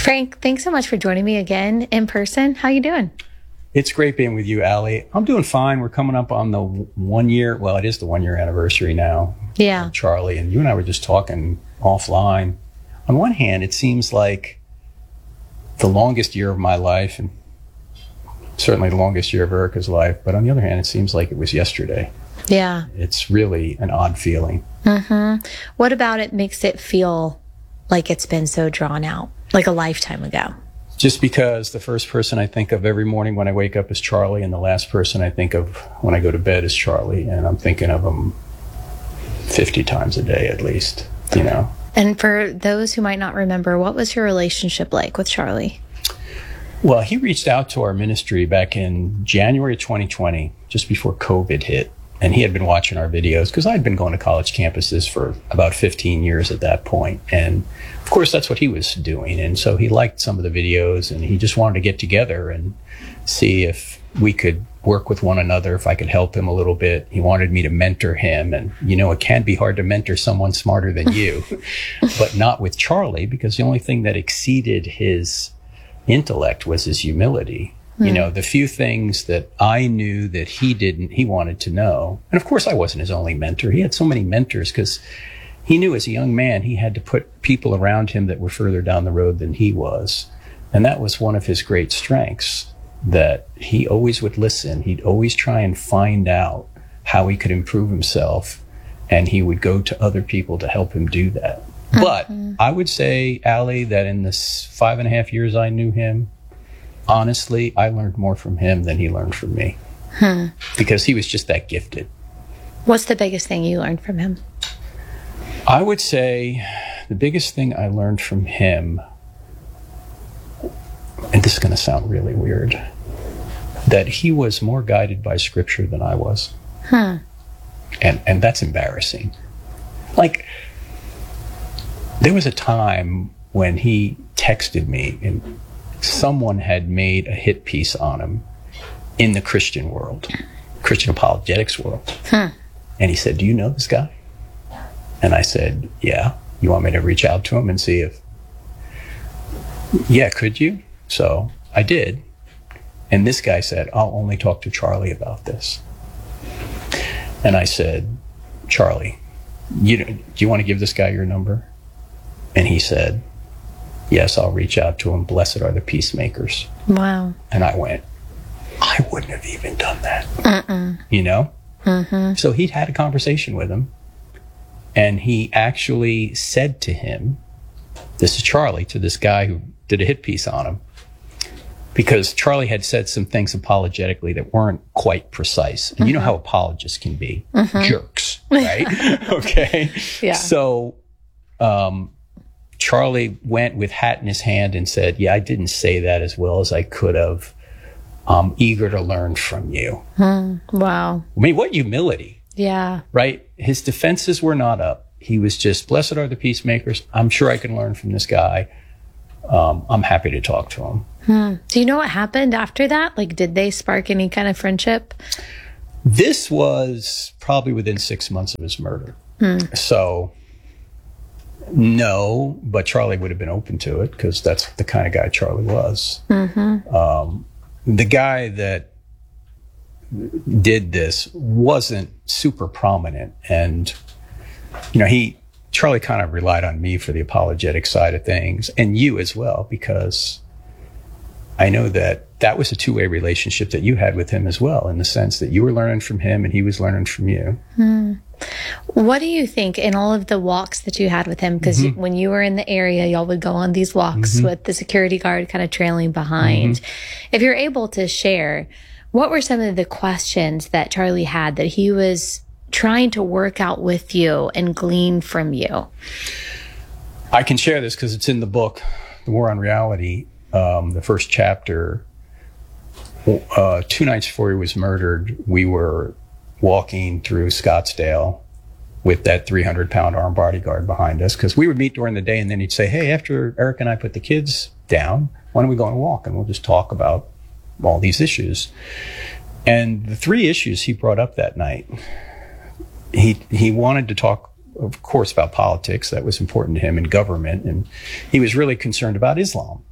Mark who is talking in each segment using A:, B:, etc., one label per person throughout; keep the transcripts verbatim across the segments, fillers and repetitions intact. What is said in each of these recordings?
A: Frank, thanks so much for joining me again in person. How you doing?
B: It's great being with you, Allie. I'm doing fine. We're coming up on the one year, well, it is the one year anniversary now.
A: Yeah.
B: Charlie, and you and I were just talking offline. On one hand, it seems like the longest year of my life, and certainly the longest year of Erica's life. But on the other hand, it seems like it was yesterday.
A: Yeah.
B: It's really an odd feeling.
A: Mm-hmm. What about it makes it feel like it's been so drawn out, like a lifetime ago?
B: Just because the first person I think of every morning when I wake up is Charlie, and the last person I think of when I go to bed is Charlie, and I'm thinking of him fifty times a day at least, you know.
A: And for those who might not remember, what was your relationship like with Charlie?
B: Well, he reached out to our ministry back in January twenty twenty, just before COVID hit. And he had been watching our videos because I'd been going to college campuses for about fifteen years at that point. And of course, that's what he was doing. And so he liked some of the videos, and he just wanted to get together and see if we could work with one another, if I could help him a little bit. He wanted me to mentor him. And, you know, it can be hard to mentor someone smarter than you, but not with Charlie, because the only thing that exceeded his intellect was his humility. You know, the few things that I knew that he didn't, he wanted to know. And of course, I wasn't his only mentor. He had so many mentors because he knew as a young man, he had to put people around him that were further down the road than he was. And that was one of his great strengths, that he always would listen. He'd always try and find out how he could improve himself. And he would go to other people to help him do that. Mm-hmm. But I would say, Allie, that in the five and a half years I knew him, honestly, I learned more from him than he learned from me. Hmm. Because he was just that gifted.
A: What's the biggest thing you learned from him?
B: I would say the biggest thing I learned from him, and this is going to sound really weird, that he was more guided by scripture than I was. Hmm. And, and that's embarrassing. Like, there was a time when he texted me and someone had made a hit piece on him in the Christian world, Christian apologetics world. Huh. And he said, "Do you know this guy?" And I said, "Yeah." "You want me to reach out to him and see if..." "Yeah, could you?" So I did. And this guy said, "I'll only talk to Charlie about this." And I said, "Charlie, you, do you want to give this guy your number?" And he said, "Yes, I'll reach out to him. Blessed are the peacemakers."
A: Wow.
B: And I went, I wouldn't have even done that. Uh-uh. You know? Mm-hmm. So he'd had a conversation with him, and he actually said to him, this is Charlie, to this guy who did a hit piece on him, because Charlie had said some things apologetically that weren't quite precise. And mm-hmm. you know how apologists can be. Mm-hmm. Jerks, right? Okay.
A: Yeah.
B: So, um, Charlie went with hat in his hand and said, "Yeah, I didn't say that as well as I could have. I'm eager to learn from you."
A: Hmm. Wow.
B: I mean, what humility.
A: Yeah.
B: Right? His defenses were not up. He was just, blessed are the peacemakers. I'm sure I can learn from this guy. Um, I'm happy to talk to him.
A: Hmm. Do you know what happened after that? Like, did they spark any kind of friendship?
B: This was probably within six months of his murder. Hmm. So... no, but Charlie would have been open to it because that's the kind of guy Charlie was. Mm-hmm. Um, the guy that did this wasn't super prominent. And, you know, he, Charlie kind of relied on me for the apologetic side of things, and you as well, because I know that that was a two-way relationship that you had with him as well, in the sense that you were learning from him and he was learning from you. Mm.
A: What do you think in all of the walks that you had with him? Because mm-hmm. when you were in the area, y'all would go on these walks mm-hmm. with the security guard kind of trailing behind. Mm-hmm. If you're able to share, what were some of the questions that Charlie had that he was trying to work out with you and glean from you?
B: I can share this because it's in the book, The War on Reality, um, the first chapter. Uh, two nights before he was murdered, we were walking through Scottsdale with that three hundred pound armed bodyguard behind us, because we would meet during the day, and then he'd say, "Hey, after Eric and I put the kids down, why don't we go on a walk and we'll just talk about all these issues." And the three issues he brought up that night, he he wanted to talk, of course, about politics. That was important to him, and government. And he was really concerned about Islam.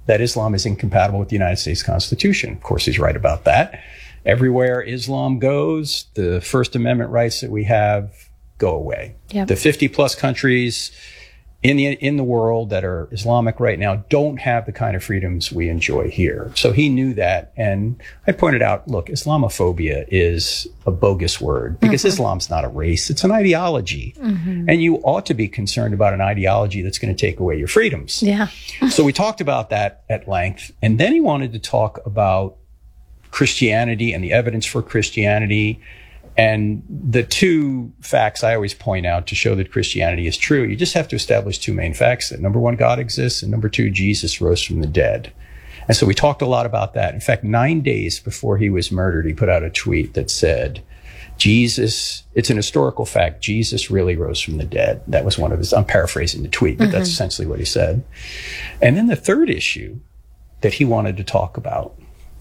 B: that Islam is incompatible with the United States Constitution. Of course, he's right about that. Everywhere Islam goes, the First Amendment rights that we have go away. Yep. The fifty plus countries in the in the world that are Islamic right now don't have the kind of freedoms we enjoy here. So he knew that. And I pointed out, look, Islamophobia is a bogus word because mm-hmm. Islam's not a race. It's an ideology. Mm-hmm. And you ought to be concerned about an ideology that's going to take away your freedoms.
A: Yeah.
B: So we talked about that at length. And then he wanted to talk about Christianity and the evidence for Christianity. And the two facts I always point out to show that Christianity is true, you just have to establish two main facts: that number one, God exists, and number two, Jesus rose from the dead. And so we talked a lot about that. In fact, nine days before he was murdered, he put out a tweet that said, Jesus, it's an historical fact, Jesus really rose from the dead. That was one of his, I'm paraphrasing the tweet, but mm-hmm. that's essentially what he said. And then the third issue that he wanted to talk about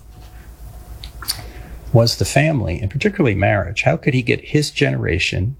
B: was the family, and particularly marriage. How could he get his generation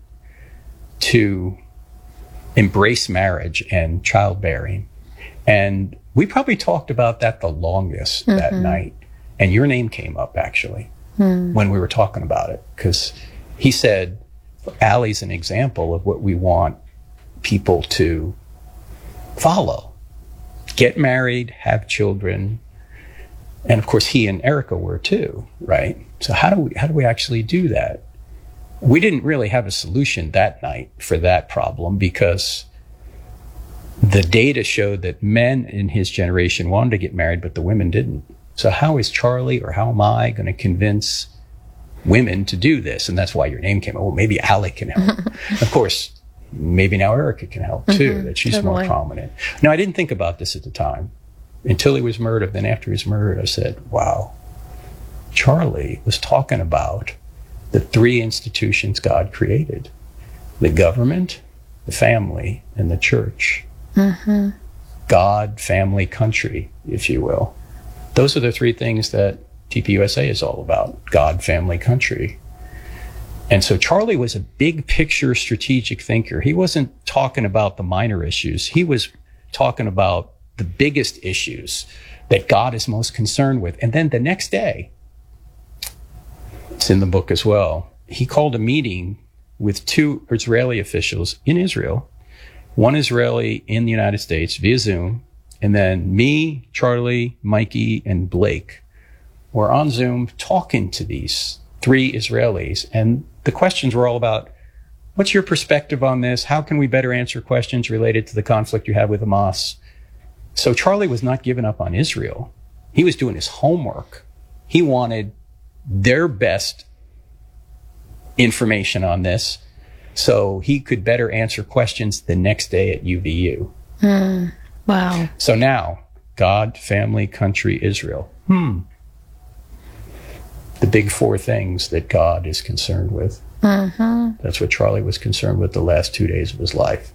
B: to embrace marriage and childbearing? And we probably talked about that the longest mm-hmm. that night. And your name came up, actually, mm. when we were talking about it. Because he said, Allie's an example of what we want people to follow. Get married, have children. And of course, he and Erica were too, right? So how do we how do we actually do that? We didn't really have a solution that night for that problem because the data showed that men in his generation wanted to get married, but the women didn't. So how is Charlie or how am I going to convince women to do this? And that's why your name came up. Well, maybe Allie can help. Of course, maybe now Erica can help too, mm-hmm, that she's totally. more prominent. Now, I didn't think about this at the time until he was murdered. Then after he was murdered, I said, wow, Charlie was talking about the three institutions God created: the government, the family, and the church. Mm-hmm. God, family, country, if you will. Those are the three things that T P U S A is all about: God, family, country. And so Charlie was a big picture strategic thinker. He wasn't talking about the minor issues. He was talking about the biggest issues that God is most concerned with. And then the next day, it's in the book as well, he called a meeting with two Israeli officials in Israel, one Israeli in the United States via Zoom, and then me, Charlie, Mikey, and Blake were on Zoom talking to these three Israelis. And the questions were all about, what's your perspective on this? How can we better answer questions related to the conflict you have with Hamas? So Charlie was not giving up on Israel. He was doing his homework. He wanted their best information on this so he could better answer questions the next day at U V U.
A: Mm, wow.
B: So now, God, family, country, Israel. Hmm. The big four things that God is concerned with. Mm-hmm. That's what Charlie was concerned with the last two days of his life.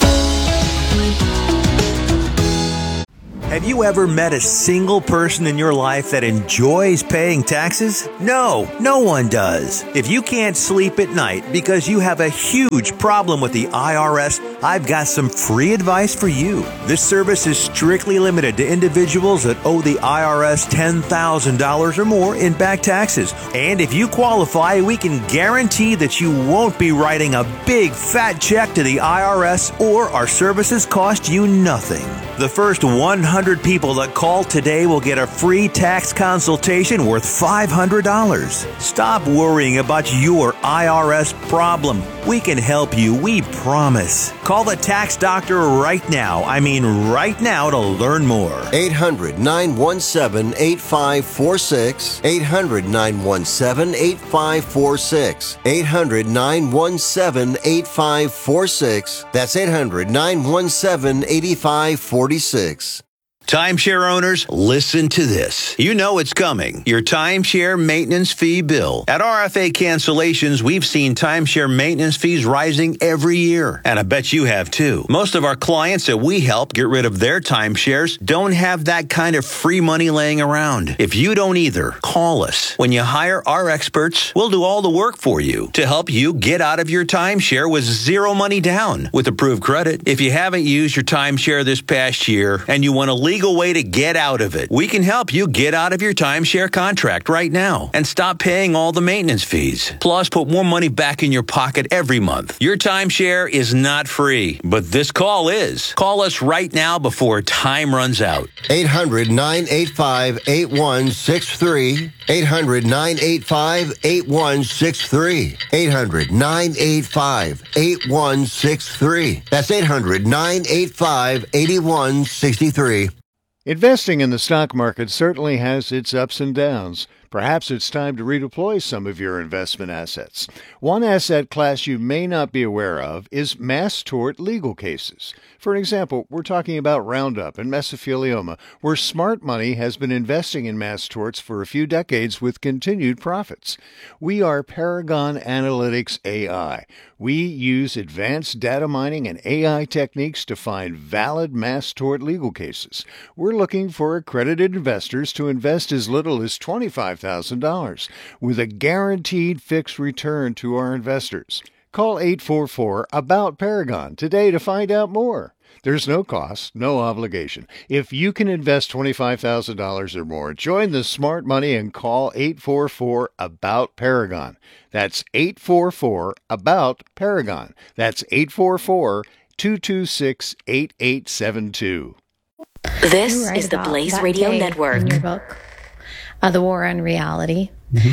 C: Have you ever met a single person in your life that enjoys paying taxes? No, no one does. If you can't sleep at night because you have a huge problem with the I R S, I've got some free advice for you. This service is strictly limited to individuals that owe the I R S ten thousand dollars or more in back taxes. And if you qualify, we can guarantee that you won't be writing a big fat check to the I R S, or our services cost you nothing. The first one hundred people that call today will get a free tax consultation worth five hundred dollars. Stop worrying about your I R S problem. We can help you, we promise. Call the tax doctor right now. I mean right now to learn more.
D: eight hundred, nine one seven, eight five four six. eight hundred, nine one seven, eight five four six. eight hundred, nine one seven, eight five four six. That's eight hundred, nine one seven, eight five four six.
C: Timeshare owners, listen to this. You know it's coming. Your timeshare maintenance fee bill. At R F A Cancellations, we've seen timeshare maintenance fees rising every year. And I bet you have too. Most of our clients that we help get rid of their timeshares don't have that kind of free money laying around. If you don't either, call us. When you hire our experts, we'll do all the work for you to help you get out of your timeshare with zero money down with approved credit. If you haven't used your timeshare this past year and you want to legally legal way to get out of it. We can help you get out of your timeshare contract right now and stop paying all the maintenance fees. Plus, put more money back in your pocket every month. Your timeshare is not free, but this call is. Call us right now before time runs out.
D: eight hundred, nine eight five, eight one six three. eight hundred, nine eight five, eight one six three. eight hundred, nine eight five, eight one six three. That's eight hundred, nine eight five, eight one six three.
E: Investing in the stock market certainly has its ups and downs. Perhaps it's time to redeploy some of your investment assets. One asset class you may not be aware of is mass tort legal cases. For example, we're talking about Roundup and mesothelioma, where smart money has been investing in mass torts for a few decades with continued profits. We are Paragon Analytics A I. We use advanced data mining and A I techniques to find valid mass tort legal cases. We're looking for accredited investors to invest as little as twenty-five thousand dollars with a guaranteed fixed return to our investors. Call eight four four, ABOUT Paragon today to find out more. There's no cost, no obligation. If you can invest twenty-five thousand dollars or more, join the smart money and call eight four four, ABOUT Paragon. That's eight four four, ABOUT Paragon. That's eight four four, two two six, eight eight seven two.
F: This
A: right
F: is the
A: about
F: Blaze
A: that
F: Radio
A: day
F: Network.
A: In your book, uh, The War on Reality.
B: Mm-hmm.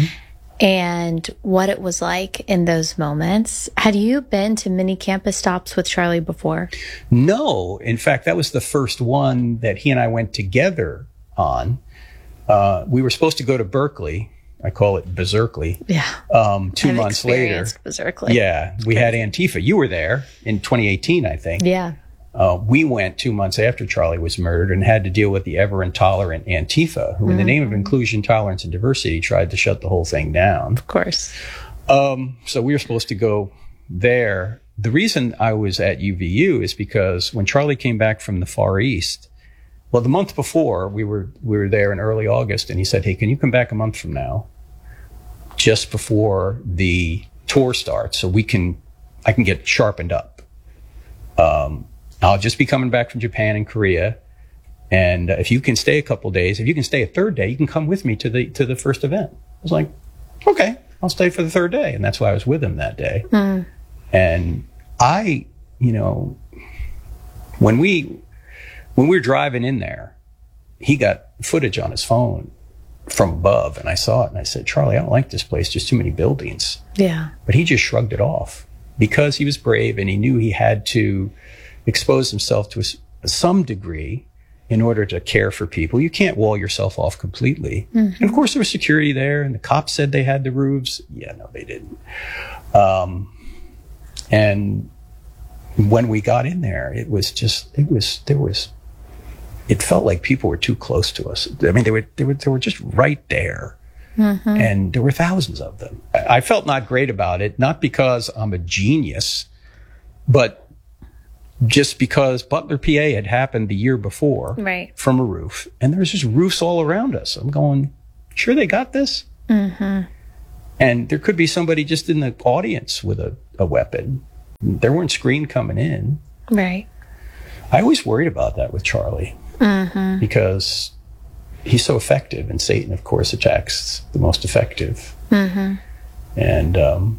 A: And what it was like in those moments. Had you been to many campus stops with Charlie before?
B: No. In fact, that was the first one that he and I went together on. Uh, we were supposed to go to Berkeley. I call it Berserkly.
A: Yeah.
B: Um, two
A: I've
B: months later.
A: Berserkly.
B: Yeah. We had Antifa. You were there in twenty eighteen, I think.
A: Yeah.
B: Uh, we went two months after Charlie was murdered and had to deal with the ever intolerant Antifa, who in
A: mm-hmm.
B: the name of inclusion, tolerance, and diversity tried to shut the whole thing down.
A: Of course.
B: Um, so we were supposed to go there. The reason I was at U V U is because when Charlie came back from the Far East, well, the month before we were, we were there in early August, and he said, hey, can you come back a month from now, just before the tour starts, so we can, I can get sharpened up. Um, I'll just be coming back from Japan and Korea. And uh, if you can stay a couple days, if you can stay a third day, you can come with me to the, to the first event. I was like, okay, I'll stay for the third day. And that's why I was with him that day. Mm. And I, you know, when we, when we were driving in there, he got footage on his phone from above, and I saw it and I said, Charlie, I don't like this place. Just too many buildings.
A: Yeah.
B: But he just shrugged it off because he was brave and he knew he had to expose himself to a, some degree in order to care for people. You can't wall yourself off completely. Mm-hmm. And of course there was security there, and the cops said they had the roofs. Yeah, no, they didn't. Um, and when we got in there, it was just, it was, there was, it felt like people were too close to us. I mean, they were, they were, they were just right there. Mm-hmm. And there were thousands of them. I, I felt not great about it, not because I'm a genius, but just because Butler, P A had happened the year before,
A: right,
B: from a roof, and there was just roofs all around us. I'm going, sure they got this? Mm-hmm. And there could be somebody just in the audience with a, a weapon. There weren't screen coming in.
A: Right.
B: I always worried about that with Charlie, mm-hmm. because he's so effective, and Satan, of course, attacks the most effective. Mm-hmm. And um,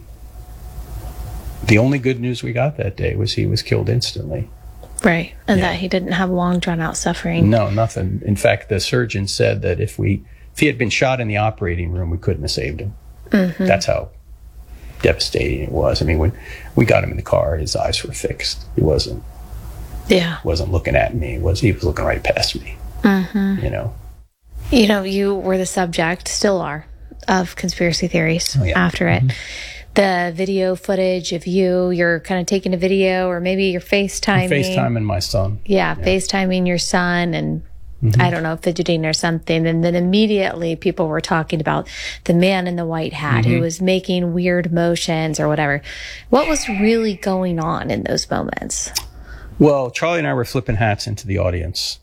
B: the only good news we got that day was he was killed instantly.
A: Right. And
B: yeah.
A: that he didn't have long, drawn-out suffering.
B: No, nothing. In fact, the surgeon said that if we, if he had been shot in the operating room, we couldn't have saved him. Mm-hmm. That's how devastating it was. I mean, when we got him in the car, his eyes were fixed. He wasn't.
A: Yeah.
B: Wasn't looking at me. He was, he was looking right past me. Mm-hmm. You know.
A: You know, you were the subject, still are, of conspiracy theories oh, yeah. after it. Mm-hmm. The video footage of you, you're kind of taking a video, or maybe you're FaceTiming.
B: I'm FaceTiming my son.
A: Yeah, yeah, FaceTiming your son, and mm-hmm. I don't know, fidgeting or something. And then immediately people were talking about the man in the white hat mm-hmm. who was making weird motions or whatever. What was really going on in those moments?
B: Well, Charlie and I were flipping hats into the audience.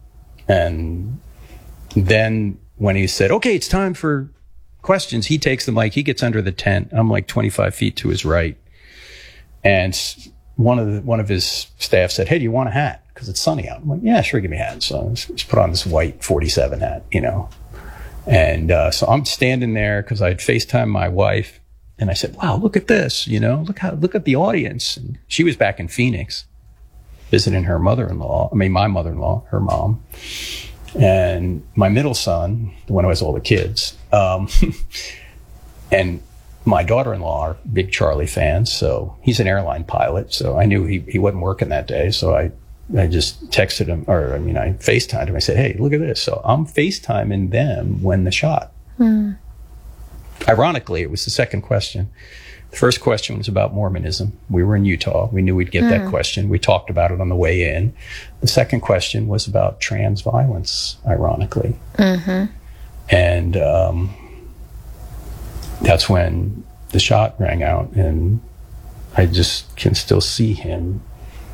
B: And then when he said, okay, it's time for questions, he takes the mic, he gets under the tent. I'm like twenty-five feet to his right. And one of the, one of his staff said, hey, do you want a hat? because it's sunny out. I'm like, yeah, sure, give me a hat. So I just put on this white forty-seven hat, you know. And uh, so I'm standing there because I'd FaceTime my wife, and I said, wow, look at this, you know, look how, look at the audience. And she was back in Phoenix visiting her mother-in-law, I mean, my mother-in-law, her mom, and my middle son, the one who has all the kids, um, and my daughter-in-law are big Charlie fans, so he's an airline pilot, so I knew he, he wasn't working that day, so I, I just texted him, or I mean, I FaceTimed him. I said, hey, look at this. So I'm FaceTiming them when the shot. Hmm. Ironically, it was the second question. The first question was about Mormonism. We were in Utah. We knew we'd get mm. that question. We talked about it on the way in. The second question was about trans violence, ironically. Mm-hmm. And um, that's when the shot rang out, and I just can still see him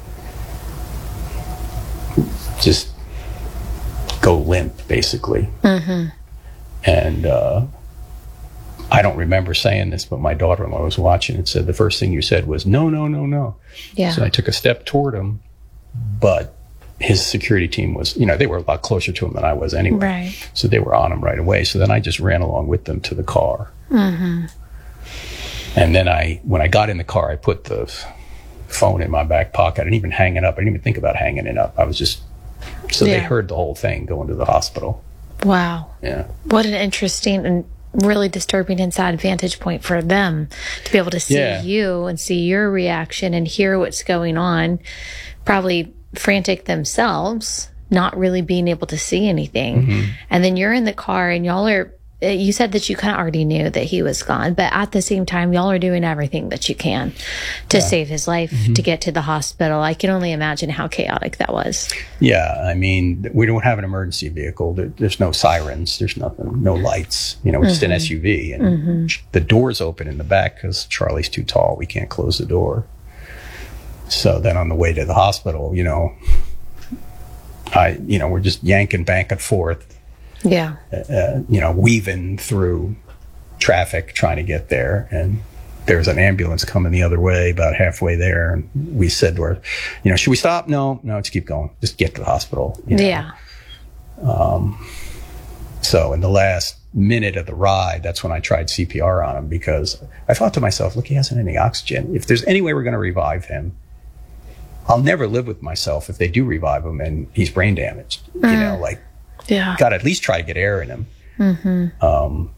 B: just go limp, basically. Mm-hmm. And uh, I don't remember saying this, but my daughter-in-law was watching and said, the first thing you said was, no, no, no, no. Yeah. So I took a step toward him, but his security team was, you know, they were a lot closer to him than I was anyway. Right. So they were on him right away. So then I just ran along with them to the car. Mm-hmm. And then I, when I got in the car, I put the phone in my back pocket. I didn't even hang it up. I didn't even think about hanging it up. I was just, so yeah. They heard the whole thing going to the hospital.
A: Wow.
B: Yeah.
A: What an interesting and really disturbing and sad vantage point for them to be able to see yeah. you and see your reaction and hear what's going on. Probably frantic themselves, not really being able to see anything. Mm-hmm. And then you're in the car and y'all are, you said that you kind of already knew that he was gone, but at the same time, y'all are doing everything that you can to yeah. save his life, mm-hmm. to get to the hospital. I can only imagine how chaotic that was.
B: Yeah. I mean, we don't have an emergency vehicle. There, there's no sirens. There's nothing, no lights. You know, it's mm-hmm. just an S U V, and mm-hmm. the door's open in the back because Charlie's too tall. We can't close the door. So then on the way to the hospital, you know, I, you know, we're just yanking back and forth.
A: Yeah.
B: Uh, you know, weaving through traffic, trying to get there. And there was an ambulance coming the other way about halfway there. And we said to her, you know, should we stop? No, no, just keep going. Just get to the hospital. You know?
A: Yeah.
B: Um, so in the last minute of the ride, that's when I tried C P R on him, because I thought to myself, look, he hasn't any oxygen. If there's any way we're going to revive him, I'll never live with myself if they do revive him and he's brain damaged. Mm. You know, like, yeah, got to at least try to get air in him. Mm-hmm. Um,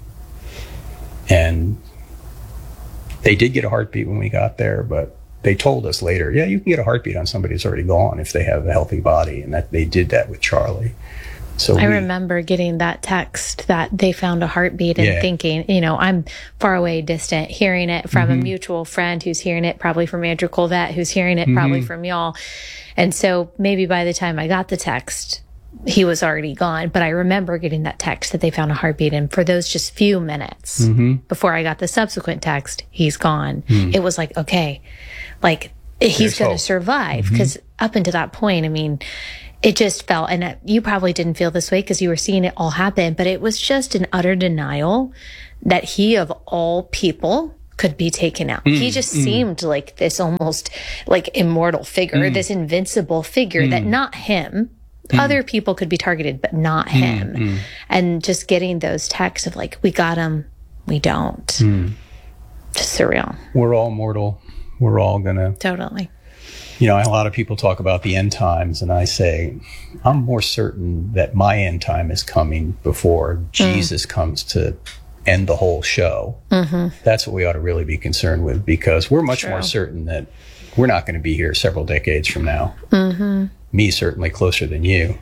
B: and they did get a heartbeat when we got there, but they told us later, yeah, you can get a heartbeat on somebody who's already gone if they have a healthy body, and that they did that with Charlie. So
A: I
B: we,
A: remember getting that text that they found a heartbeat and yeah. thinking, you know, I'm far away, distant, hearing it from mm-hmm. a mutual friend who's hearing it probably from Andrew Colvett, who's hearing it mm-hmm. probably from y'all. And so maybe by the time I got the text, he was already gone. But I remember getting that text that they found a heartbeat. And for those just few minutes mm-hmm. before I got the subsequent text, he's gone. Mm. It was like, okay, like he's going to survive. Because mm-hmm. up until that point, I mean, it just felt, and you probably didn't feel this way because you were seeing it all happen, but it was just an utter denial that he, of all people, could be taken out. Mm, he just mm. seemed like this almost like immortal figure, mm. this invincible figure mm. that not him, mm. other people could be targeted, but not him. Mm, mm. And just getting those texts of like, we got him, we don't. Mm. Just surreal.
B: We're all mortal. We're all gonna.
A: Totally.
B: You know, a lot of people talk about the end times, and I say, I'm more certain that my end time is coming before Jesus mm. comes to end the whole show. Mm-hmm. That's what we ought to really be concerned with, because we're much True. more certain that we're not going to be here several decades from now. Mm-hmm. Me, certainly closer than you.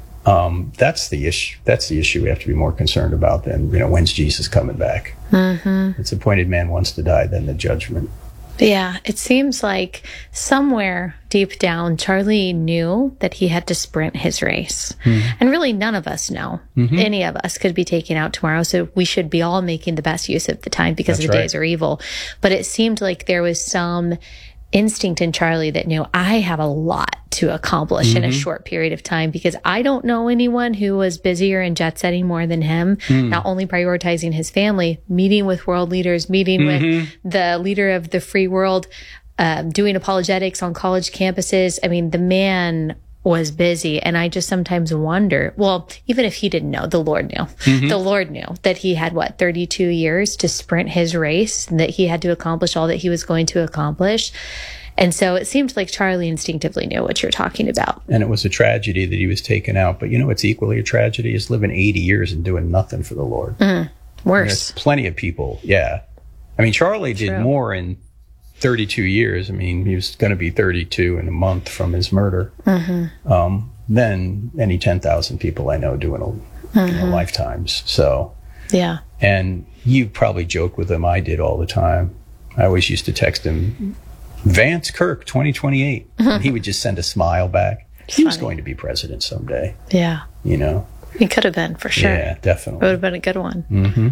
B: Um, that's the issue. That's the issue we have to be more concerned about than, you know, when's Jesus coming back? Mm-hmm. It's appointed man wants to die, then the judgment.
A: Yeah, it seems like somewhere deep down, Charlie knew that he had to sprint his race. Mm-hmm. And really, none of us know. Mm-hmm. Any of us could be taken out tomorrow. So we should be all making the best use of the time, because That's the right. days are evil. But it seemed like there was some instinct in Charlie that knew, I have a lot to accomplish mm-hmm. in a short period of time, because I don't know anyone who was busier and jet setting more than him, mm. not only prioritizing his family, meeting with world leaders, meeting mm-hmm. with the leader of the free world, um, doing apologetics on college campuses. I mean, the man was busy. And I just sometimes wonder, well, even if he didn't know, the Lord knew. Mm-hmm. The Lord knew that he had, what, thirty-two years to sprint his race, and that he had to accomplish all that he was going to accomplish. And so it seemed like Charlie instinctively knew what you're talking about.
B: And it was a tragedy that he was taken out. But you know what's equally a tragedy is living eighty years and doing nothing for the Lord.
A: Mm, worse.
B: There's plenty of people, yeah. I mean, Charlie did
A: True.
B: more in thirty-two years. I mean, he was going to be thirty-two in a month from his murder. Mm-hmm. Um, than any ten thousand people I know do in, a, mm-hmm. in their lifetimes. So,
A: yeah.
B: And you probably joke with him. I did all the time. I always used to text him, Vance Kirk, twenty twenty-eight. Mm-hmm. And he would just send a smile back.
A: It's
B: he
A: funny.
B: was going to be president someday.
A: Yeah.
B: You know?
A: He could have been, for sure.
B: Yeah, definitely.
A: It would have been a good one.
B: Mm-hmm.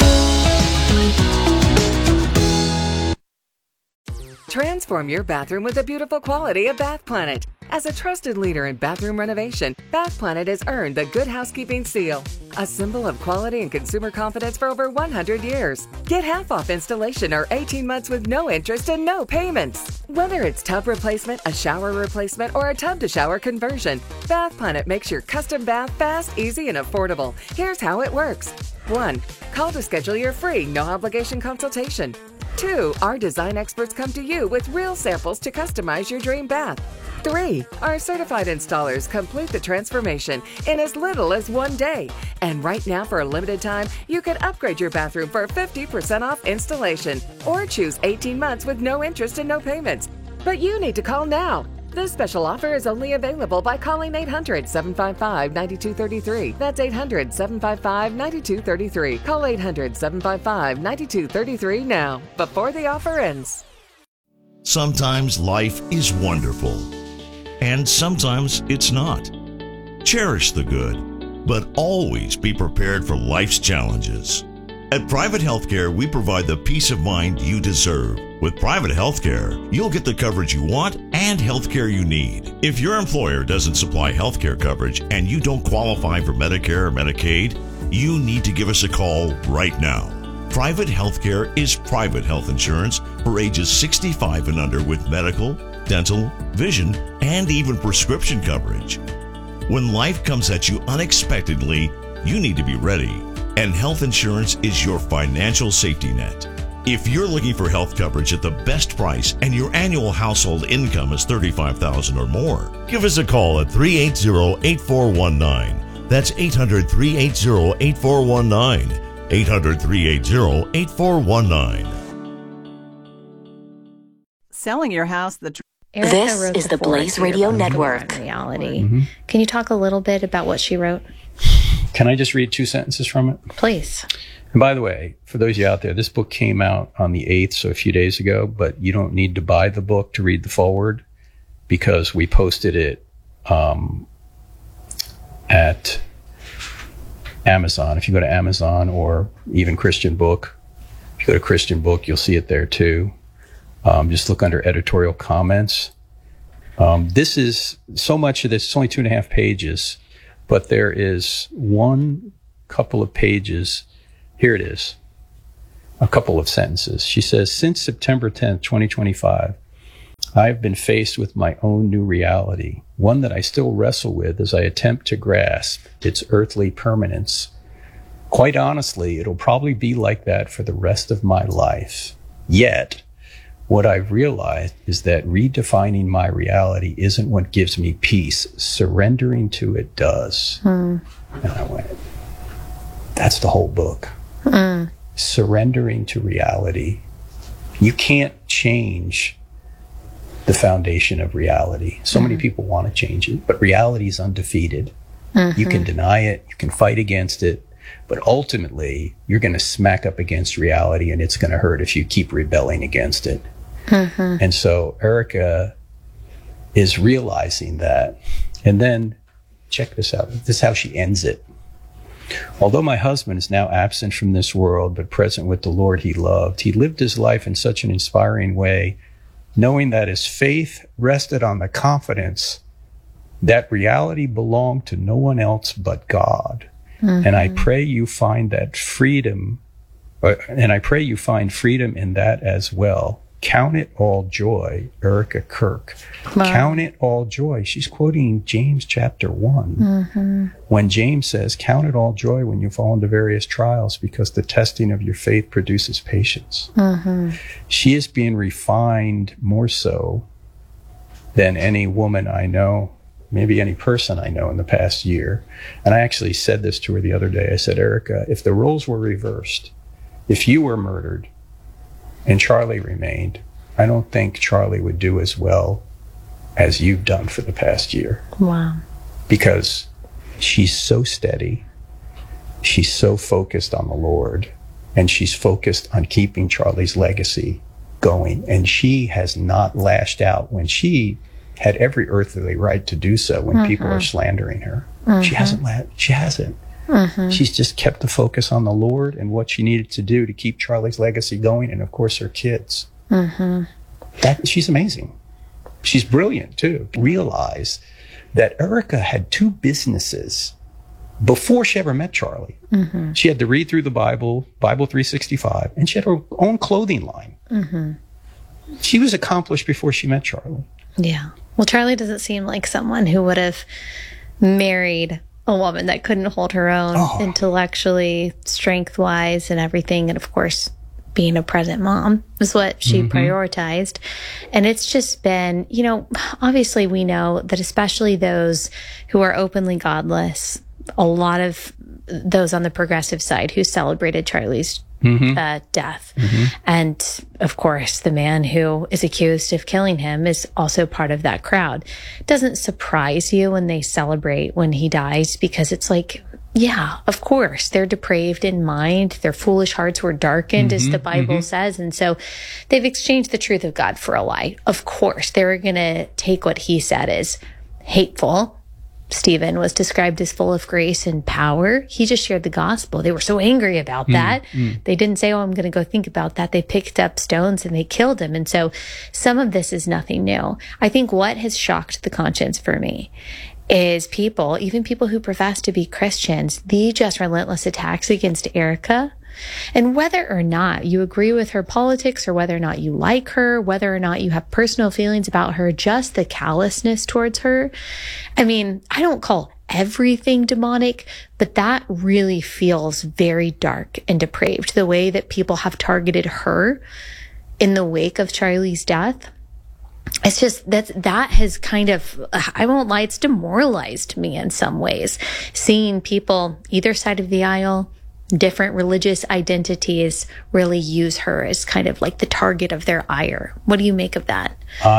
F: Transform your bathroom with the beautiful quality of Bath Planet. As a trusted leader in bathroom renovation, Bath Planet has earned the Good Housekeeping seal, a symbol of quality and consumer confidence for over one hundred years. Get half off installation or eighteen months with no interest and no payments. Whether it's tub replacement, a shower replacement, or a tub-to-shower conversion, Bath Planet makes your custom bath fast, easy, and affordable. Here's how it works. one. Call to schedule your free, no-obligation consultation. two. Our design experts come to you with real samples to customize your dream bath. three. Our certified installers complete the transformation in as little as one day. And right now, for a limited time, you can upgrade your bathroom for fifty percent off installation or choose eighteen months with no interest and no payments. But you need to call now. This special offer is only available by calling eight hundred, seven five five, nine two three three. That's eight hundred, seven five five, nine two three three. Call eight hundred, seven five five, nine two three three now, before the offer ends.
G: Sometimes life is wonderful, and sometimes it's not. Cherish the good, but always be prepared for life's challenges. At Private Healthcare, we provide the peace of mind you deserve. With Private Healthcare, you'll get the coverage you want and healthcare you need. If your employer doesn't supply healthcare coverage and you don't qualify for Medicare or Medicaid, you need to give us a call right now. Private Healthcare is private health insurance for ages sixty-five and under with medical, dental, vision, and even prescription coverage. When life comes at you unexpectedly, you need to be ready. And health insurance is your financial safety net. If you're looking for health coverage at the best price and your annual household income is thirty-five thousand dollars or more, give us a call at three eight zero, eight four one nine. That's eight hundred, three eight zero, eight four one nine. eight hundred, three eight zero, eight four one nine.
H: Selling your house the tr-
A: Erica
I: This
A: wrote
I: is the
A: foreword
I: Blaze
A: to your
I: Radio
A: book,
I: Network.
A: On Reality.
B: Mm-hmm.
A: Can you talk a little bit about what she wrote?
B: Can I just read two sentences from it?
A: Please.
B: And by the way, for those of you out there, this book came out on the eighth, so a few days ago, but you don't need to buy the book to read the foreword because we posted it um, at Amazon. If you go to Amazon or even Christian Book, if you go to Christian Book, you'll see it there too. Um, just look under editorial comments. Um, this is so much of this, it's only two and a half pages, but there is one couple of pages. Here it is. A couple of sentences. She says, since September tenth, twenty twenty-five, I've been faced with my own new reality, one that I still wrestle with as I attempt to grasp its earthly permanence. Quite honestly, it'll probably be like that for the rest of my life. Yet, what I've realized is that redefining my reality isn't what gives me peace. Surrendering to it does. Hmm. And I went, that's the whole book. Hmm. Surrendering to reality. You can't change the foundation of reality. So mm-hmm. many people want to change it, but reality is undefeated. Mm-hmm. You can deny it, you can fight against it, but ultimately you're going to smack up against reality and it's going to hurt if you keep rebelling against it. Mm-hmm. And so Erica is realizing that. And then check this out. This is how she ends it. Although my husband is now absent from this world, but present with the Lord he loved, he lived his life in such an inspiring way, knowing that his faith rested on the confidence that reality belonged to no one else but God. Mm-hmm. And I pray you find that freedom, and I pray you find freedom in that as well. Count it all joy, Erica Kirk. Wow. Count it all joy. She's quoting James chapter one. Mm-hmm. When James says, count it all joy when you fall into various trials because the testing of your faith produces patience. Mm-hmm. She is being refined more so than any woman I know, maybe any person I know in the past year. And I actually said this to her the other day. I said, Erica, if the roles were reversed, if you were murdered and Charlie remained, I don't think Charlie would do as well as you've done for the past year.
A: Wow.
B: Because she's so steady, she's so focused on the Lord, and she's focused on keeping Charlie's legacy going. And she has not lashed out when she had every earthly right to do so when mm-hmm. people are slandering her. Mm-hmm. She hasn't la- she hasn't. Mm-hmm. She's just kept the focus on the Lord and what she needed to do to keep Charlie's legacy going, and of course her kids. Mm-hmm. That she's amazing. She's brilliant too. Realize that Erica had two businesses before she ever met Charlie. Mm-hmm. She had to read through the Bible, Bible three sixty-five, and she had her own clothing line. Mm-hmm. She was accomplished before she met Charlie.
A: Yeah. Well, Charlie doesn't seem like someone who would have married a woman that couldn't hold her own oh. intellectually, strength-wise, and everything. And of course, being a present mom is what she mm-hmm. prioritized. And it's just been, you know, obviously we know that especially those who are openly godless, a lot of those on the progressive side who celebrated Charlie's Mm-hmm. Uh, death. Mm-hmm. And of course, the man who is accused of killing him is also part of that crowd. It doesn't surprise you when they celebrate when he dies, because it's like, yeah, of course, they're depraved in mind. Their foolish hearts were darkened, mm-hmm. as the Bible mm-hmm. says. And so they've exchanged the truth of God for a lie. Of course, they're going to take what he said as hateful. Stephen was described as full of grace and power. He just shared the gospel. They were so angry about that. Mm, mm. They didn't say, oh, I'm going to go think about that. They picked up stones and they killed him. And so some of this is nothing new. I think what has shocked the conscience for me is people, even people who profess to be Christians, the just relentless attacks against Erica. And whether or not you agree with her politics, or whether or not you like her, whether or not you have personal feelings about her, just the callousness towards her. I mean, I don't call everything demonic, but that really feels very dark and depraved. The way that people have targeted her in the wake of Charlie's death. It's just that that has kind of, I won't lie, it's demoralized me in some ways. Seeing people either side of the aisle, different religious identities, really use her as kind of like the target of their ire. What do you make of that?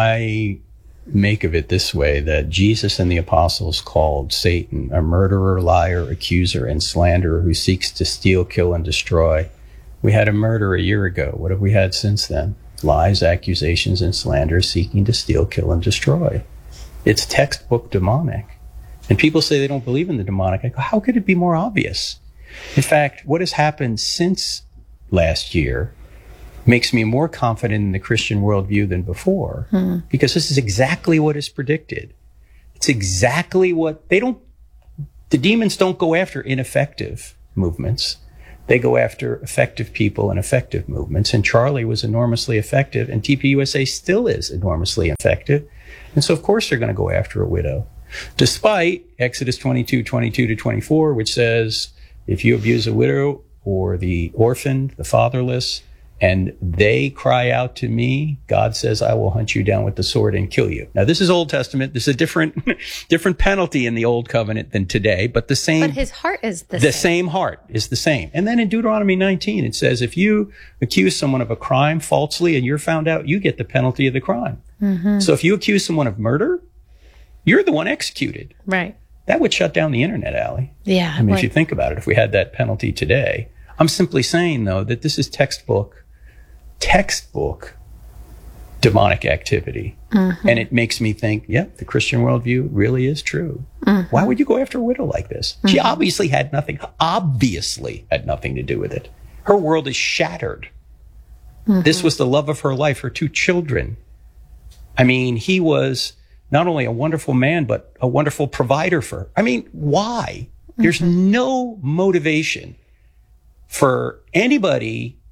B: I make of it this way, that Jesus and the apostles called Satan a murderer, liar, accuser, and slanderer who seeks to steal, kill, and destroy. We had a murder a year ago. What have we had since then? Lies, accusations, and slander seeking to steal, kill, and destroy. It's textbook demonic. And people say they don't believe in the demonic. I go, how could it be more obvious? In fact, what has happened since last year makes me more confident in the Christian worldview than before, hmm. because this is exactly what is predicted. It's exactly what they don't, the demons don't go after ineffective movements. They go after effective people and effective movements. And Charlie was enormously effective, and T P U S A still is enormously effective. And so, of course, they're going to go after a widow, despite Exodus twenty-two, twenty-two to twenty-four, which says, if you abuse a widow or the orphan, the fatherless, and they cry out to me, God says, I will hunt you down with the sword and kill you. Now, this is Old Testament. This is a different, different penalty in the Old Covenant than today, but the same.
A: But his heart is the,
B: the
A: same.
B: same heart is the same. And then in Deuteronomy nineteen, it says, if you accuse someone of a crime falsely and you're found out, you get the penalty of the crime. Mm-hmm. So if you accuse someone of murder, you're the one executed.
A: Right.
B: That would shut down the internet, Allie.
A: Yeah.
B: I mean, like, if you think about it, if we had that penalty today, I'm simply saying, though, that this is textbook, textbook demonic activity. Mm-hmm. And it makes me think, yep, yeah, the Christian worldview really is true. Mm-hmm. Why would you go after a widow like this? Mm-hmm. She obviously had nothing, obviously had nothing to do with it. Her world is shattered. Mm-hmm. This was the love of her life, her two children. I mean, he was not only a wonderful man, but a wonderful provider for her. I mean, why? Mm-hmm. There's no motivation for anybody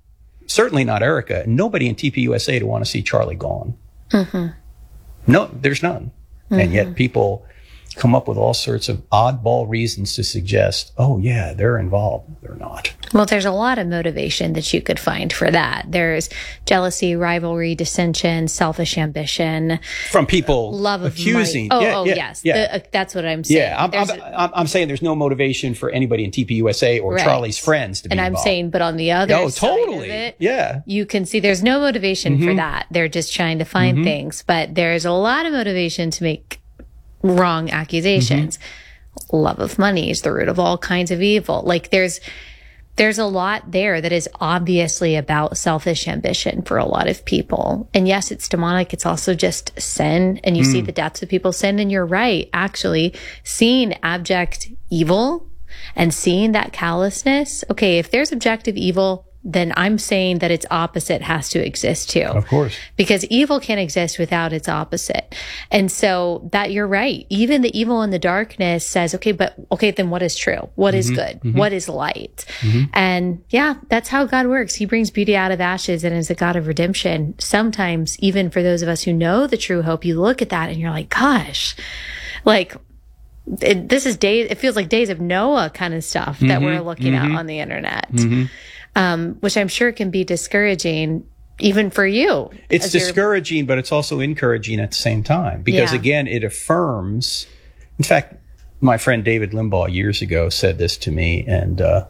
B: certainly not Erica, nobody in T P U S A to want to see Charlie gone. Mm-hmm. No, there's none. Mm-hmm. And yet people come up with all sorts of oddball reasons to suggest, oh, yeah, they're involved. They're not.
A: Well, there's a lot of motivation that you could find for that. There's jealousy, rivalry, dissension, selfish ambition.
B: From people
A: love of
B: accusing.
A: money. Oh,
B: yeah,
A: oh
B: yeah,
A: yes.
B: Yeah.
A: The, uh, that's what I'm saying.
B: Yeah, I'm, I'm, I'm, I'm saying there's no motivation for anybody in T P U S A or
A: right.
B: Charlie's friends to be
A: And I'm
B: involved.
A: saying, but on the other
B: oh,
A: side
B: totally.
A: of it,
B: yeah.
A: you can see there's no motivation
B: Mm-hmm.
A: for that. They're just trying to find
B: Mm-hmm.
A: things. But there's a lot of motivation to make wrong accusations. Mm-hmm. Love of money is the root of all kinds of evil. Like there's, there's a lot there that is obviously about selfish ambition for a lot of people. And yes, it's demonic. It's also just sin. And you mm. see the depths of people's sin. And you're right. Actually, seeing abject evil and seeing that callousness. Okay. If there's objective evil, then I'm saying that its opposite has to exist too.
B: Of course.
A: Because evil can't exist without its opposite. And so that you're right. Even the evil in the darkness says, okay, but okay, then what is true? What mm-hmm. is good? Mm-hmm. What is light? Mm-hmm. And yeah, that's how God works. He brings beauty out of ashes and is a God of redemption. Sometimes, even for those of us who know the true hope, you look at that and you're like, gosh, like, it, this is days, it feels like days of Noah kind of stuff mm-hmm. that we're looking mm-hmm. at on the internet. Mm-hmm. Um, which I'm sure can be discouraging even for you.
B: It's discouraging, but it's also encouraging at the same time because yeah. again, it affirms. In fact, my friend David Limbaugh years ago said this to me, and uh,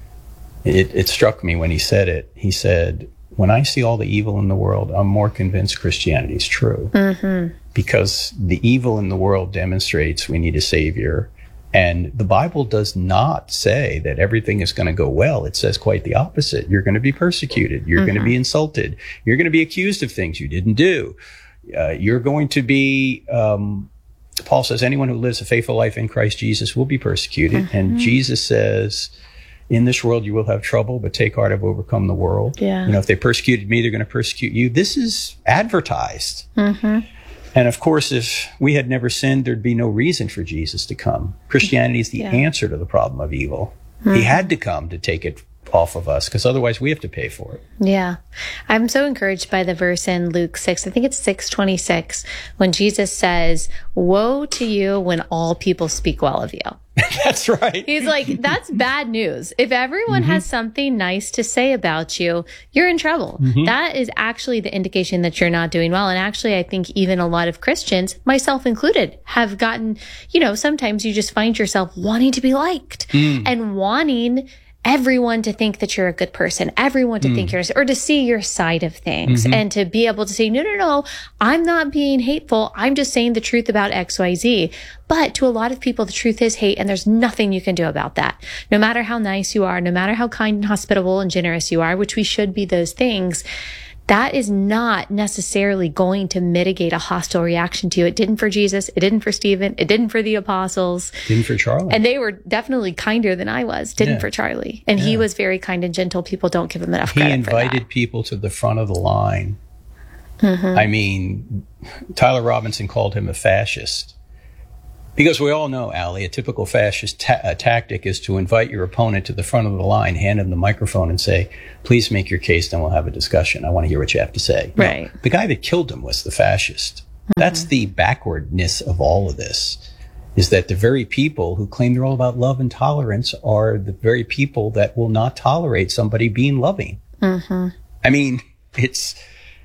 B: it, it struck me when he said it. He said, when I see all the evil in the world, I'm more convinced Christianity is true mm-hmm. because the evil in the world demonstrates we need a savior. And the Bible does not say that everything is going to go well. It says quite the opposite. You're going to be persecuted. You're mm-hmm. going to be insulted. You're going to be accused of things you didn't do. Uh, you're going to be, um, Paul says, anyone who lives a faithful life in Christ Jesus will be persecuted. Mm-hmm. And Jesus says, in this world you will have trouble, but take heart, I've overcome the world.
A: Yeah.
B: You know, if they persecuted me, they're going to persecute you. This is advertised. Mm-hmm. And of course, if we had never sinned, there'd be no reason for Jesus to come. Christianity is the yeah. answer to the problem of evil. Mm-hmm. He had to come to take it off of us because otherwise we have to pay for it.
A: Yeah. I'm so encouraged by the verse in Luke six. I think it's six twenty-six when Jesus says, woe to you when all people speak well of you.
B: That's right.
A: He's like, that's bad news. If everyone mm-hmm. has something nice to say about you, you're in trouble. Mm-hmm. That is actually the indication that you're not doing well. And actually, I think even a lot of Christians, myself included, have gotten, you know, sometimes you just find yourself wanting to be liked mm. and wanting everyone to think that you're a good person, everyone to mm. think you're, or to see your side of things mm-hmm. and to be able to say, no, no, no, I'm not being hateful. I'm just saying the truth about X, Y, Z. But to a lot of people, the truth is hate, and there's nothing you can do about that. No matter how nice you are, no matter how kind and hospitable and generous you are, which we should be those things, that is not necessarily going to mitigate a hostile reaction to you. It didn't for Jesus. It didn't for Stephen. It didn't for the apostles.
B: Didn't for Charlie.
A: And they were definitely kinder than I was. Didn't yeah. for Charlie. And yeah. he was very kind and gentle. People don't give him enough credit
B: for that. He invited people to the front of the line. Mm-hmm. I mean, Tyler Robinson called him a fascist. Because we all know, Allie, a typical fascist ta- uh, tactic is to invite your opponent to the front of the line, hand him the microphone and say, please make your case, then we'll have a discussion. I want to hear what you have to say.
A: Right.
B: No, the guy that killed him was the fascist. Mm-hmm. That's the backwardness of all of this, is that the very people who claim they're all about love and tolerance are the very people that will not tolerate somebody being loving. Mm-hmm. I mean, it's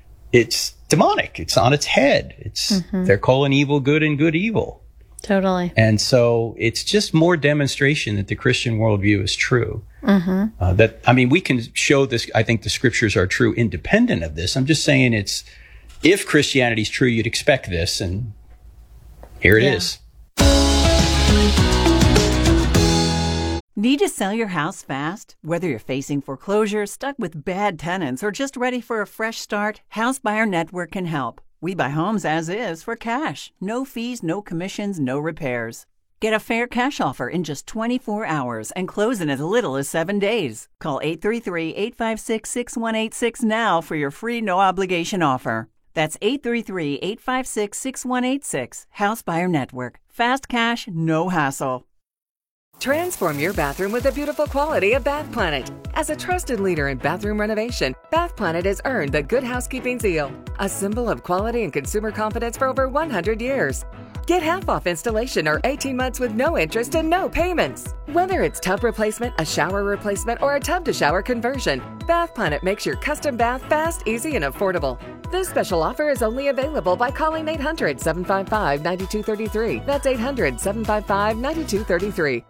B: it's demonic. It's on its head. It's mm-hmm. They're calling evil good and good evil.
A: Totally.
B: And so it's just more demonstration that the Christian worldview is true. Mm-hmm. Uh, that, I mean, we can show this. I think the scriptures are true independent of this. I'm just saying it's, if Christianity is true, you'd expect this. And here it yeah. is.
H: Need to sell your house fast? Whether you're facing foreclosure, stuck with bad tenants, or just ready for a fresh start, House Buyer Network can help. We buy homes as is for cash. No fees, no commissions, no repairs. Get a fair cash offer in just twenty-four hours and close in as little as seven days. Call eight three three, eight five six, six one eight six now for your free no-obligation offer. That's eight three three, eight five six, six one eight six. House Buyer Network. Fast cash, no hassle.
F: Transform your bathroom with the beautiful quality of Bath Planet. As a trusted leader in bathroom renovation, Bath Planet has earned the Good Housekeeping seal, a symbol of quality and consumer confidence for over one hundred years. Get half off installation or eighteen months with no interest and no payments. Whether it's tub replacement, a shower replacement, or a tub to shower conversion, Bath Planet makes your custom bath fast, easy, and affordable. This special offer is only available by calling eight hundred, seven five five, nine two three three. That's eight hundred, seven five five, nine two three three.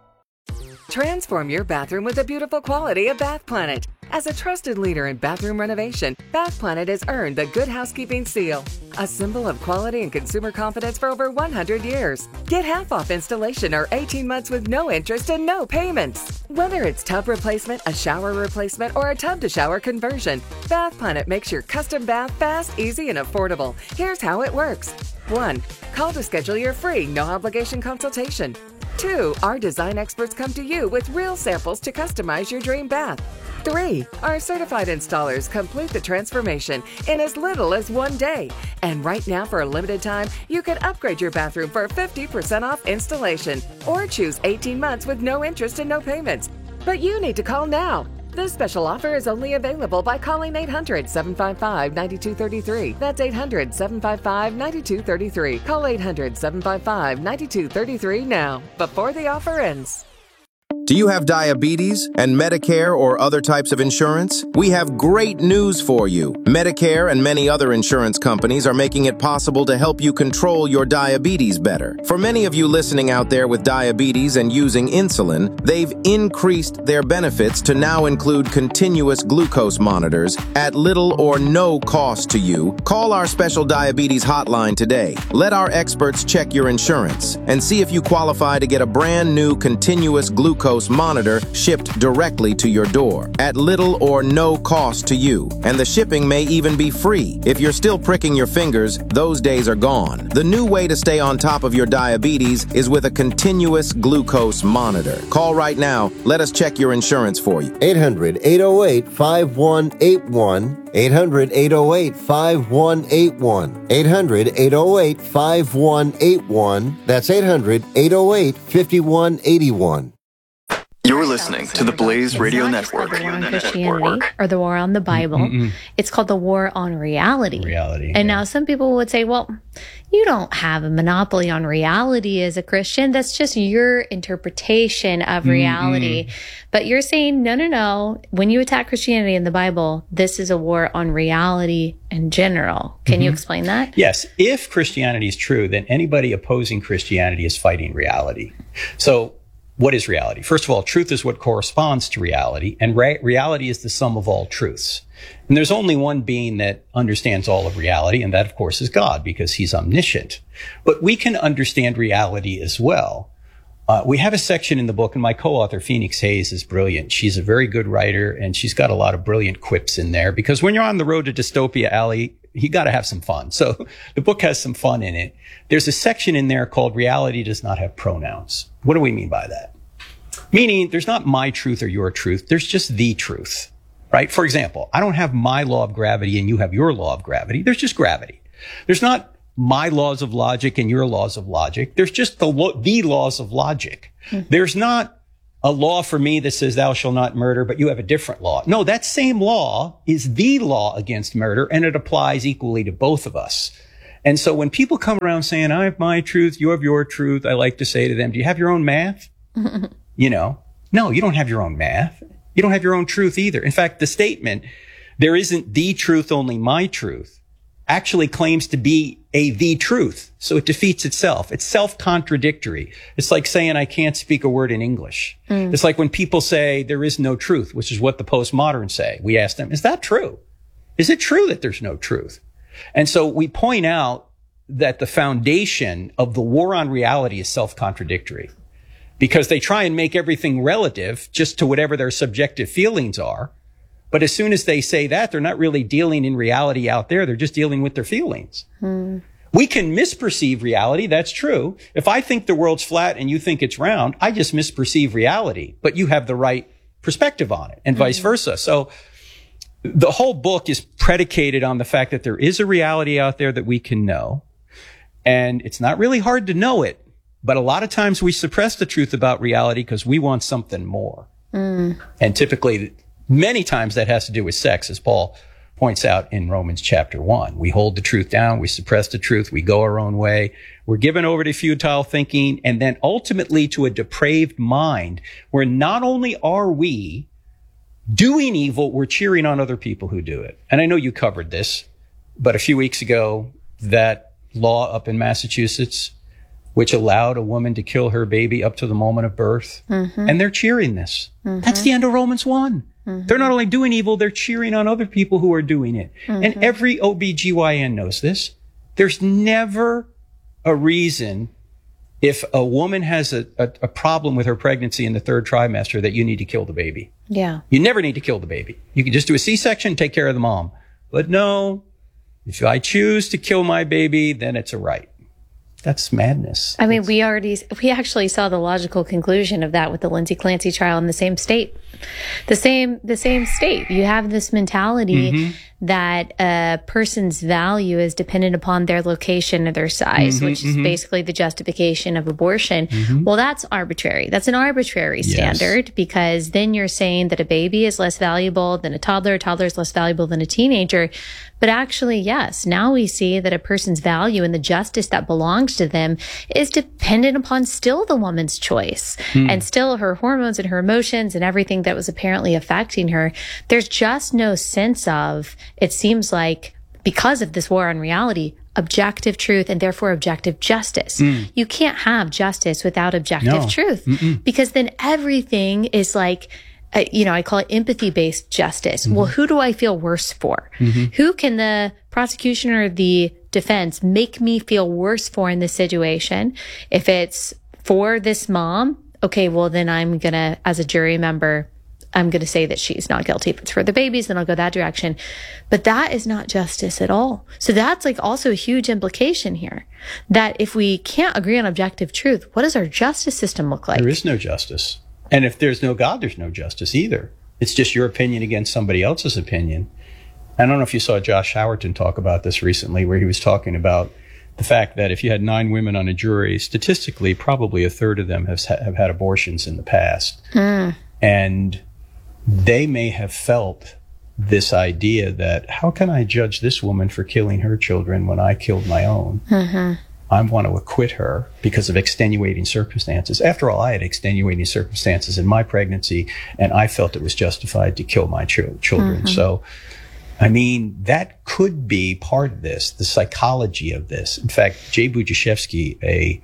F: Transform your bathroom with the beautiful quality of Bath Planet. As a trusted leader in bathroom renovation, Bath Planet has earned the Good Housekeeping seal, a symbol of quality and consumer confidence for over one hundred years. Get half off installation or eighteen months with no interest and no payments. Whether it's tub replacement, a shower replacement, or a tub to shower conversion, Bath Planet makes your custom bath fast, easy, and affordable. Here's how it works. one. Call to schedule your free, no obligation consultation. two. Our design experts come to you with real samples to customize your dream bath. three. Our certified installers complete the transformation in as little as one day. And right now, for a limited time, you can upgrade your bathroom for fifty percent off installation or choose eighteen months with no interest and no payments. But you need to call now. This special offer is only available by calling eight hundred, seven five five, nine two three three. That's eight hundred, seven five five, nine two three three. Call eight hundred, seven five five, nine two three three now, before the offer ends.
I: Do you have diabetes and Medicare or other types of insurance? We have great news for you. Medicare and many other insurance companies are making it possible to help you control your diabetes better. For many of you listening out there with diabetes and using insulin, they've increased their benefits to now include continuous glucose monitors at little or no cost to you. Call our special diabetes hotline today. Let our experts check your insurance and see if you qualify to get a brand new continuous glucose monitor shipped directly to your door at little or no cost to you. And the shipping may even be free. If you're still pricking your fingers, those days are gone. The new way to stay on top of your diabetes is with a continuous glucose monitor. Call right now. Let us check your insurance for you.
D: eight hundred, eight oh eight, five one eight one. eight hundred, eight oh eight, five one eight one. eight hundred, eight oh eight, five one eight one. That's eight hundred, eight oh eight, five one eight one.
J: You're listening to the Blaze Radio
A: It's not
J: Network.
A: just called the war on Christianity or the war on the Bible.
B: Mm-mm.
A: It's called the war on reality.
B: Reality.
A: And
B: yeah.
A: now some people would say, well, you don't have a monopoly on reality as a Christian. That's just your interpretation of reality. Mm-mm. But you're saying, no, no, no. When you attack Christianity in the Bible, this is a war on reality in general. Can mm-hmm. you explain that?
B: Yes. If Christianity is true, then anybody opposing Christianity is fighting reality. So what is reality? First of all, truth is what corresponds to reality, and re- reality is the sum of all truths. And there's only one being that understands all of reality, and that, of course, is God, because he's omniscient. But we can understand reality as well. Uh, we have a section in the book, and my co-author, Phoenix Hayes, is brilliant. She's a very good writer, and she's got a lot of brilliant quips in there, because when you're on the road to dystopia, Allie, you got to have some fun. So the book has some fun in it. There's a section in there called Reality Does Not Have Pronouns. What do we mean by that? Meaning there's not my truth or your truth. There's just the truth, right? For example, I don't have my law of gravity and you have your law of gravity. There's just gravity. There's not my laws of logic and your laws of logic. There's just the, lo- the laws of logic. Mm-hmm. There's not a law for me that says thou shalt not murder, but you have a different law. No, that same law is the law against murder, and it applies equally to both of us. And so when people come around saying, I have my truth, you have your truth, I like to say to them, do you have your own math? You know, no, you don't have your own math. You don't have your own truth either. In fact, the statement, there isn't the truth, only my truth, actually claims to be a the truth. So it defeats itself. It's self-contradictory. It's like saying I can't speak a word in English. Mm. It's like when people say there is no truth, which is what the postmoderns say. We ask them, is that true? Is it true that there's no truth? And so we point out that the foundation of the war on reality is self-contradictory, because they try and make everything relative just to whatever their subjective feelings are. But as soon as they say that, they're not really dealing in reality out there. They're just dealing with their feelings. Hmm. We can misperceive reality. That's true. If I think the world's flat and you think it's round, I just misperceive reality, but you have the right perspective on it, and mm-hmm. vice versa. So the whole book is predicated on the fact that there is a reality out there that we can know. And it's not really hard to know it, But a lot of times we suppress the truth about reality because we want something more. Mm. And typically, many times that has to do with sex, as Paul points out in Romans chapter one. We hold the truth down, we suppress the truth, we go our own way, we're given over to futile thinking, and then ultimately to a depraved mind, where not only are we doing evil, we're cheering on other people who do it. And I know you covered this, but a few weeks ago, that law up in Massachusetts, which allowed a woman to kill her baby up to the moment of birth, mm-hmm. and they're cheering this. Mm-hmm. That's the end of Romans one. Mm-hmm. They're not only doing evil, they're cheering on other people who are doing it. Mm-hmm. And every O B G Y N knows this. There's never a reason, if a woman has a, a, a problem with her pregnancy in the third trimester, that you need to kill the baby.
A: Yeah.
B: You never need to kill the baby. You can just do a C-section, take care of the mom. But no, if I choose to kill my baby, then it's a right. That's madness.
A: I mean, we already, we actually saw the logical conclusion of that with the Lindsay Clancy trial in the same state. The same, the same state. You have this mentality mm-hmm. that a person's value is dependent upon their location or their size, mm-hmm, which is mm-hmm. basically the justification of abortion. Mm-hmm. Well, that's arbitrary. That's an arbitrary standard, yes. because then you're saying that a baby is less valuable than a toddler, a toddler is less valuable than a teenager. But actually, yes, now we see that a person's value and the justice that belongs to them is dependent upon still the woman's choice mm. and still her hormones and her emotions and everything that was apparently affecting her. There's just no sense of, it seems like, because of this war on reality, objective truth and therefore objective justice. Mm. You can't have justice without objective
B: no.
A: truth
B: Mm-mm.
A: because then everything is like, Uh, you know, I call it empathy-based justice. Mm-hmm. Well, who do I feel worse for? Mm-hmm. Who can the prosecution or the defense make me feel worse for in this situation? If it's for this mom, okay, well, then I'm going to, as a jury member, I'm going to say that she's not guilty. If it's for the babies, then I'll go that direction. But that is not justice at all. So that's like also a huge implication here, that if we can't agree on objective truth, what does our justice system look like?
B: There is no justice. And if there's no God, there's no justice either. It's just your opinion against somebody else's opinion. I don't know if you saw Josh Howerton talk about this recently, where he was talking about the fact that if you had nine women on a jury, statistically, probably a third of them have, have had abortions in the past. Mm. And they may have felt this idea that, how can I judge this woman for killing her children when I killed my own? Mm-hmm. I want to acquit her because of extenuating circumstances. After all, I had extenuating circumstances in my pregnancy, and I felt it was justified to kill my ch- children. Mm-hmm. So, I mean, that could be part of this, the psychology of this. In fact, Jay Budziszewski, a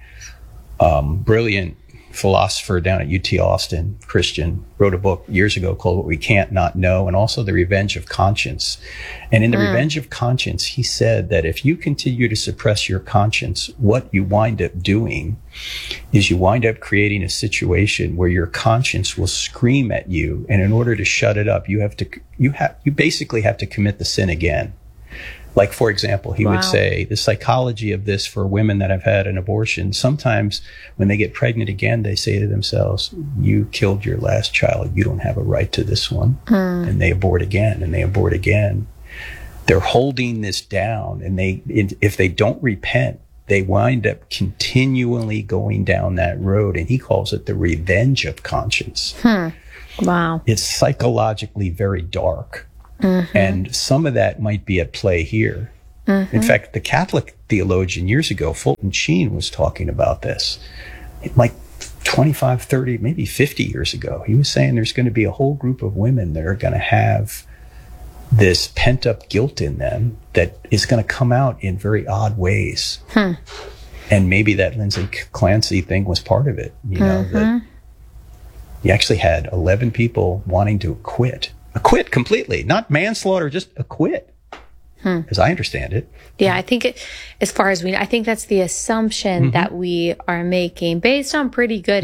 B: um, brilliant philosopher down at U T Austin, Christian, wrote a book years ago called What We Can't Not Know, and also The Revenge of Conscience. And in The mm. Revenge of Conscience, he said that if you continue to suppress your conscience, what you wind up doing is you wind up creating a situation where your conscience will scream at you, and in order to shut it up, you have to, you have, you basically have to commit the sin again. Like, for example, he wow. would say the psychology of this for women that have had an abortion, sometimes when they get pregnant again, they say to themselves, you killed your last child. You don't have a right to this one. Mm. And they abort again and they abort again. They're holding this down, and they, if they don't repent, they wind up continually going down that road. And he calls it the revenge of conscience.
A: Hmm. Wow.
B: It's psychologically very dark. Mm-hmm. And some of that might be at play here. Mm-hmm. In fact, the Catholic theologian years ago, Fulton Sheen, was talking about this. Like twenty-five, thirty, maybe fifty years ago, he was saying there's going to be a whole group of women that are going to have this pent-up guilt in them that is going to come out in very odd ways. Hmm. And maybe that Lindsay Clancy thing was part of it. You know, mm-hmm. that you actually had eleven people wanting to quit. Acquit completely, not manslaughter, just acquit, hmm. as I understand it.
A: Yeah, I think it, as far as we, I think that's the assumption mm-hmm. that we are making based on pretty good